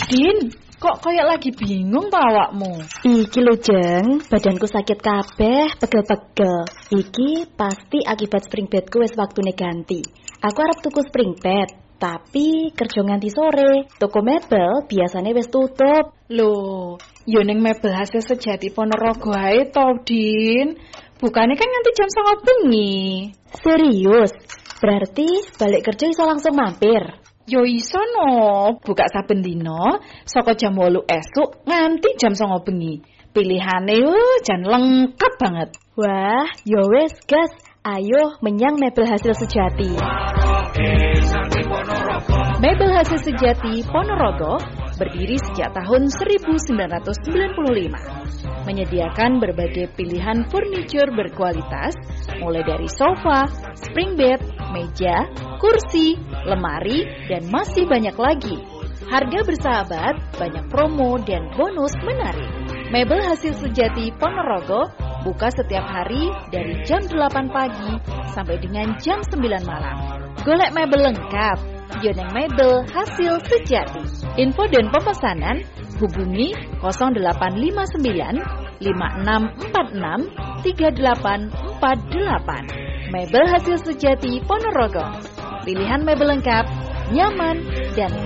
Din, kok kayak lagi bingung ta awakmu? Iki lho Jeng, badanku sakit kabeh, pegel-pegel. Iki pasti akibat spring bedku wis waktune ganti. Aku arep tuku spring bed, tapi kerja nganti sore. Toko mebel biasanya wis tutup. Loh, yo ning mebel hasil sejati Ponorogo ae to, Din. Bukane kan nganti jam 09.00 bengi. Serius? Berarti balik kerja iso langsung mampir? Yo iso no, buka saben dina saka jam 8 esuk nganti jam 09.00 bengi. Pilihane jan lengkap banget. Wah, yo wes gas. Ayo menyang Mebel Hasil Sejati. Mebel Hasil Sejati Ponorogo berdiri sejak tahun 1995. Menyediakan berbagai pilihan furniture berkualitas, mulai dari sofa, spring bed, meja, kursi, lemari, dan masih banyak lagi. Harga bersahabat, banyak promo dan bonus menarik. Mebel Hasil Sejati Ponorogo buka setiap hari dari jam 8 pagi sampai dengan jam 9 malam. Golek mebel lengkap, Yoneng Mebel Hasil Sejati. Info dan pemesanan hubungi 0859 5646 3848. Mebel Hasil Sejati Ponorogo. Pilihan mebel lengkap, nyaman, dan